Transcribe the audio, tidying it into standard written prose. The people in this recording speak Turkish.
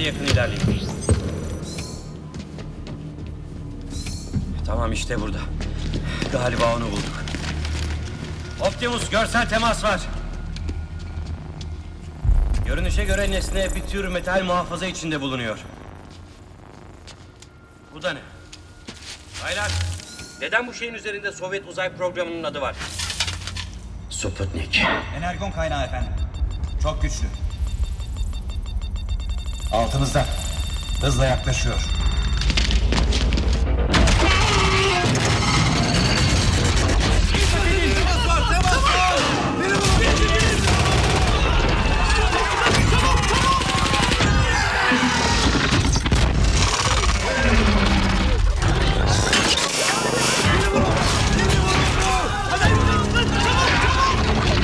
merkeze yakın ilerleyin. Tamam, işte burada. Galiba onu bulduk. Optimus, görsel temas var. Görünüşe göre nesne bir tür metal muhafaza içinde bulunuyor. Bu da ne? Baylar, neden bu şeyin üzerinde Sovyet uzay programının adı var? Sputnik. Energon kaynağı efendim. Çok güçlü. Altımızda. Hızla yaklaşıyor.